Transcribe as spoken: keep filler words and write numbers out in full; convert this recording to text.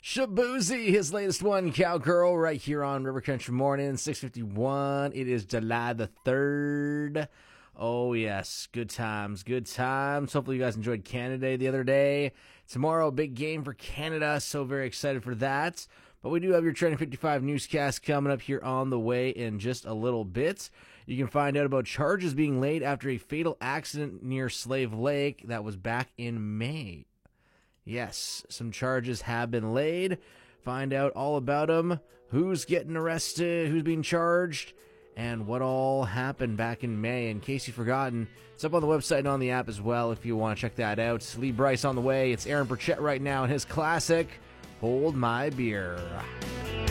Shabuzi, his latest one, Cowgirl, right here on River Country Morning, six fifty-one. It is July the third. Oh, yes. Good times. Good times. Hopefully you guys enjoyed Canada Day the other day. Tomorrow, big game for Canada. So very excited for that. But we do have your Trending fifty-five newscast coming up here on the way in just a little bit. You can find out about charges being laid after a fatal accident near Slave Lake that was back in May. Yes, some charges have been laid. Find out all about them, who's getting arrested, who's being charged, and what all happened back in May. In case you've forgotten, it's up on the website and on the app as well if you want to check that out. Lee Bryce on the way. It's Aaron Burchett right now and his classic, Hold My Beer.